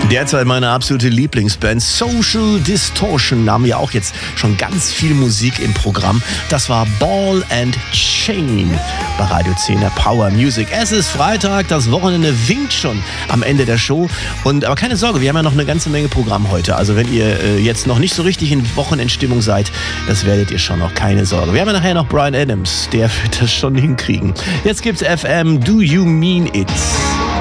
Derzeit meine absolute Lieblingsband Social Distortion. Da haben wir auch jetzt schon ganz viel Musik im Programm. Das war Ball and Chain bei Radio 10 der Power Music. Es ist Freitag, das Wochenende winkt schon am Ende der Show. Aber keine Sorge, wir haben ja noch eine ganze Menge Programm heute. Also wenn ihr jetzt noch nicht so richtig in Wochenendstimmung seid, das werdet ihr schon noch, keine Sorge. Wir haben ja nachher noch Bryan Adams, der wird das schon hinkriegen. Jetzt gibt's FM Do You Mean It?